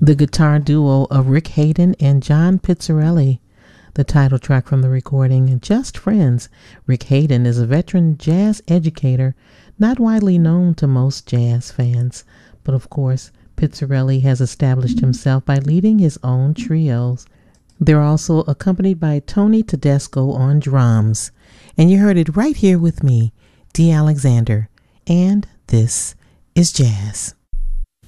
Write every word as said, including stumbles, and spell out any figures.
the guitar duo of Rick Hayden and John Pizzarelli. The title track from the recording, Just Friends. Rick Hayden is a veteran jazz educator, not widely known to most jazz fans, but of course, Pizzarelli has established himself by leading his own trios. They're also accompanied by Tony Tedesco on drums. And you heard it right here with me, Dee Alexander. And this is jazz.